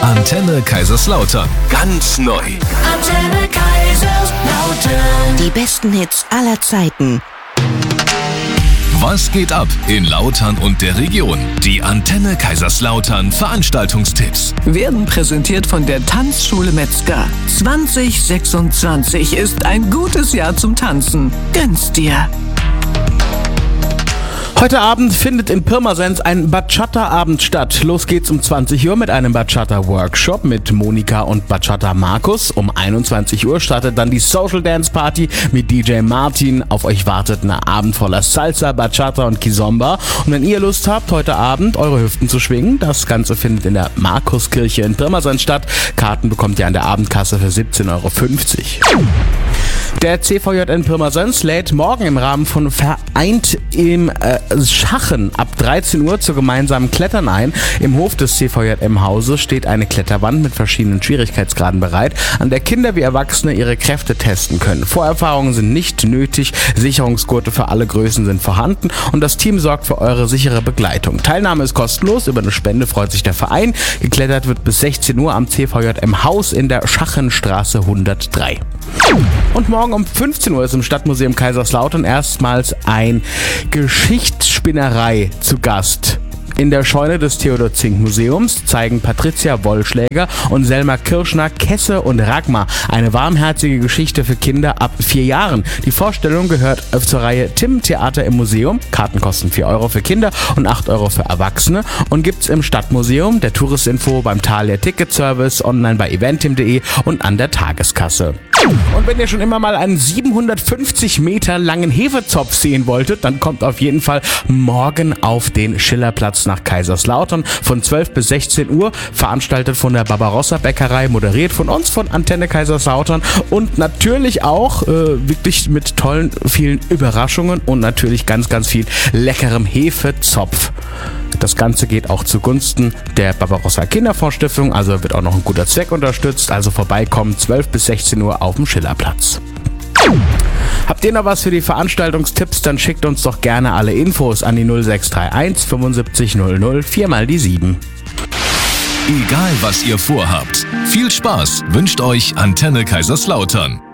Antenne Kaiserslautern. Ganz neu. Antenne Kaiserslautern. Die besten Hits aller Zeiten. Was geht ab in Lautern und der Region? Die Antenne Kaiserslautern Veranstaltungstipps. Werden präsentiert von der Tanzschule Metzger. 2026 ist ein gutes Jahr zum Tanzen. Gönn's dir. Heute Abend findet in Pirmasens ein Bachata-Abend statt. Los geht's um 20 Uhr mit einem Bachata-Workshop mit Monika und Bachata Markus. Um 21 Uhr startet dann die Social Dance Party mit DJ Martin. Auf euch wartet ein Abend voller Salsa, Bachata und Kizomba. Und wenn ihr Lust habt, heute Abend eure Hüften zu schwingen, das Ganze findet in der Markuskirche in Pirmasens statt. Karten bekommt ihr an der Abendkasse für 17,50 €. Der CVJM Pirmasens lädt morgen im Rahmen von Vereint im Schachen ab 13 Uhr zur gemeinsamen Klettern ein. Im Hof des CVJM-Hauses steht eine Kletterwand mit verschiedenen Schwierigkeitsgraden bereit, an der Kinder wie Erwachsene ihre Kräfte testen können. Vorerfahrungen sind nicht nötig, Sicherungsgurte für alle Größen sind vorhanden und das Team sorgt für eure sichere Begleitung. Teilnahme ist kostenlos, über eine Spende freut sich der Verein. Geklettert wird bis 16 Uhr am CVJM-Haus in der Schachenstraße 103. Und morgen um 15 Uhr ist im Stadtmuseum Kaiserslautern erstmals ein Geschichtsspinnerei zu Gast. In der Scheune des Theodor-Zink-Museums zeigen Patricia Wollschläger und Selma Kirschner Kesse und Ragma, eine warmherzige Geschichte für Kinder ab 4 Jahren. Die Vorstellung gehört zur Reihe Tim Theater im Museum. Karten kosten 4 € für Kinder und 8 € für Erwachsene und gibt's im Stadtmuseum, der Touristinfo, beim Thalia Ticketservice, online bei eventim.de und an der Tageskasse. Und wenn ihr schon immer mal einen 750 Meter langen Hefezopf sehen wolltet, dann kommt auf jeden Fall morgen auf den Schillerplatz nach Kaiserslautern von 12 bis 16 Uhr, veranstaltet von der Barbarossa Bäckerei, moderiert von uns, von Antenne Kaiserslautern und natürlich auch wirklich mit tollen, vielen Überraschungen und natürlich ganz, ganz viel leckerem Hefezopf. Das Ganze geht auch zugunsten der Barbarossa Kinderfondsstiftung, also wird auch noch ein guter Zweck unterstützt. Also vorbeikommen, 12 bis 16 Uhr auf dem Schillerplatz. Habt ihr noch was für die Veranstaltungstipps, dann schickt uns doch gerne alle Infos an die 0631 75 00 4 mal die 7. Egal was ihr vorhabt, viel Spaß wünscht euch Antenne Kaiserslautern.